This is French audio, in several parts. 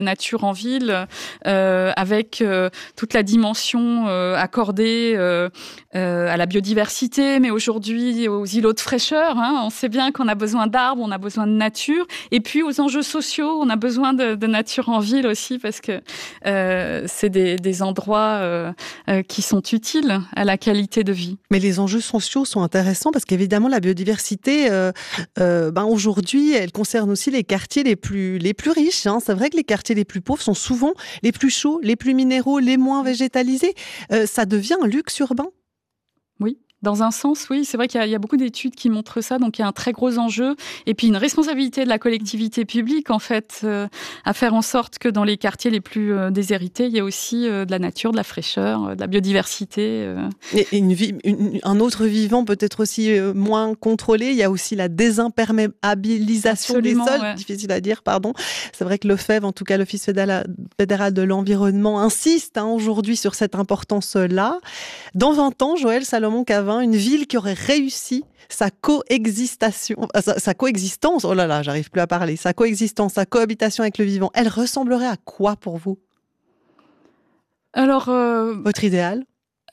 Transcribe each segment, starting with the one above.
nature en ville, avec toute la dimension accordée à la biodiversité, mais aujourd'hui aux îlots de fraîcheur. On sait bien qu'on a besoin d'arbres, on a besoin de nature, et puis aux enjeux sociaux, on a besoin de nature en ville aussi, parce que c'est des endroits qui sont utiles à la qualité de vie. Mais les enjeux sociaux sont intéressants parce qu'évidemment la biodiversité, aujourd'hui, elle concerne aussi les quartiers les plus riches. C'est vrai que les quartiers les plus pauvres sont souvent les plus chauds, les plus minéraux, les moins végétalisés. Ça devient un luxe urbain. Oui. Dans un sens, oui, c'est vrai qu'il y a beaucoup d'études qui montrent ça, donc il y a un très gros enjeu, et puis une responsabilité de la collectivité publique, en fait, à faire en sorte que dans les quartiers les plus déshérités, il y ait aussi de la nature, de la fraîcheur, de la biodiversité. Et un autre vivant peut-être aussi moins contrôlé, il y a aussi la désimperméabilisation des sols, ouais. Difficile à dire, pardon. C'est vrai que l'OFEV, en tout cas l'Office fédéral de l'environnement, insiste aujourd'hui sur cette importance-là. Dans 20 ans, Joëlle Salomon-Cavin, une ville qui aurait réussi sa coexistence, oh là là, j'arrive plus à parler, sa coexistence, sa cohabitation avec le vivant, elle ressemblerait à quoi pour vous ? Alors, votre idéal ?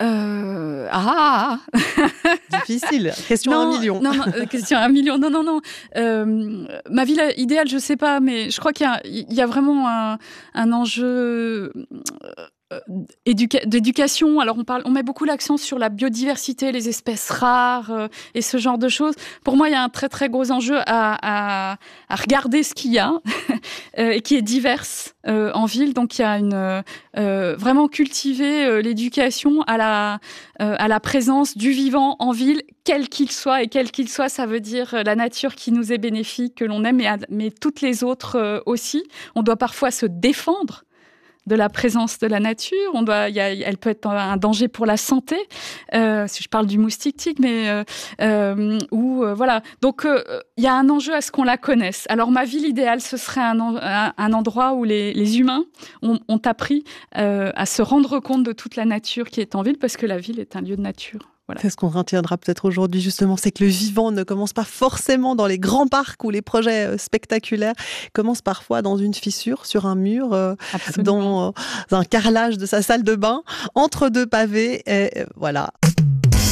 Difficile. Question à 1 million. Non, question à 1 million. Non. Ma ville idéale, je sais pas, mais je crois qu'il y a vraiment un enjeu d'éducation. Alors on met beaucoup l'accent sur la biodiversité, les espèces rares et ce genre de choses. Pour moi, il y a un très très gros enjeu à regarder ce qu'il y a et qui est diverse en ville. Donc il y a vraiment cultiver l'éducation à la présence du vivant en ville, quel qu'il soit. Et quel qu'il soit, ça veut dire la nature qui nous est bénéfique, que l'on aime, mais toutes les autres aussi. On doit parfois se défendre de la présence de la nature. Elle peut être un danger pour la santé, si je parle du moustique tique, mais voilà. Donc il y a un enjeu à ce qu'on la connaisse. Alors ma ville idéale, ce serait un endroit où les humains ont appris à se rendre compte de toute la nature qui est en ville, parce que la ville est un lieu de nature. Voilà. C'est ce qu'on retiendra peut-être aujourd'hui, justement, c'est que le vivant ne commence pas forcément dans les grands parcs ou les projets spectaculaires, commence parfois dans une fissure, sur un mur, dans un carrelage de sa salle de bain, entre deux pavés, et voilà.